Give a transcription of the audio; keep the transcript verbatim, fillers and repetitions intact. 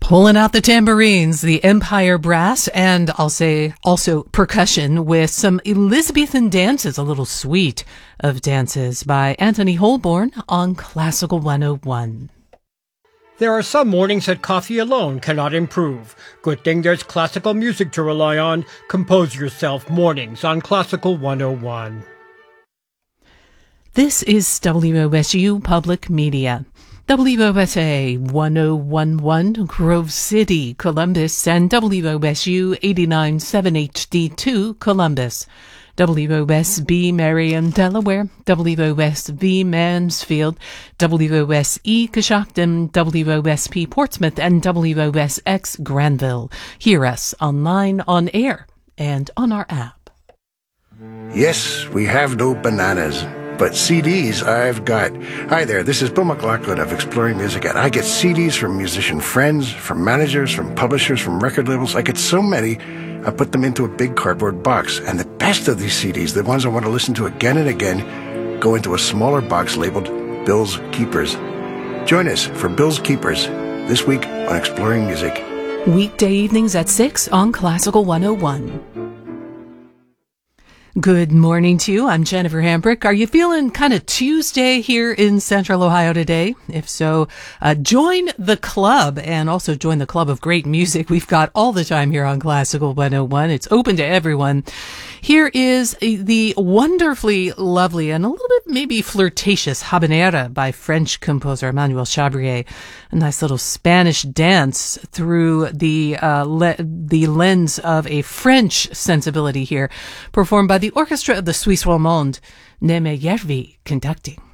Pulling out the tambourines, the Empire Brass, and I'll say also percussion with some Elizabethan dances, a little suite of dances by Anthony Holborn on Classical one oh one. There are some mornings that coffee alone cannot improve. Good thing there's classical music to rely on. Compose yourself mornings on Classical one oh one. This is W O S U Public Media. W O S A one oh one point one Grove City, Columbus, and W O S U eighty-nine point seven H D two Columbus. W O S B Merriam, Delaware, W O S V Mansfield, W O S E Coshocton, W O S P Portsmouth, and W O S X Granville. Hear us online, on air, and on our app. Yes, we have no bananas, but C Ds I've got. Hi there, this is Bill McLaughlin of Exploring Music, and I get C Ds from musician friends, from managers, from publishers, from record labels. I get so many, I put them into a big cardboard box. And the best of these C Ds, the ones I want to listen to again and again, go into a smaller box labeled Bill's Keepers. Join us for Bill's Keepers this week on Exploring Music. Weekday evenings at six on Classical one oh one. Good morning to you. I'm Jennifer Hambrick. Are you feeling kind of Tuesday here in Central Ohio today? If so, uh, join the club and also join the club of great music we've got all the time here on Classical one oh one. It's open to everyone. Here is the wonderfully lovely and a little bit maybe flirtatious Habanera by French composer Emmanuel Chabrier. A nice little Spanish dance through the uh, le- the lens of a French sensibility here, performed by the orchestra of the Suisse Romande, Neme Yervi conducting.